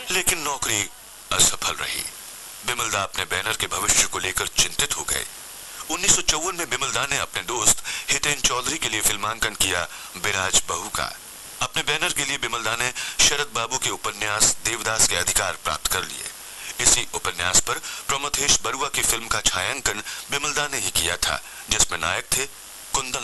लेकिन नौकरी असफल रही। बिमलदा अपने बैनर के भविष्य को लेकर चिंतित हो गए। 1954 में बिमलदा ने अपने दोस्त हितेन चौधरी के लिए फिल्मांकन किया बिराज बहू का। अपने बैनर के लिए बिमलदा ने शरद बाबू के उपन्यास देवदास के अधिकार प्राप्त कर लिए। इसी उपन्यास पर प्रमथेश बरुआ की फिल्म का छायांकन बिमलदा ने ही किया था, जिसमें नायक थे कुंदन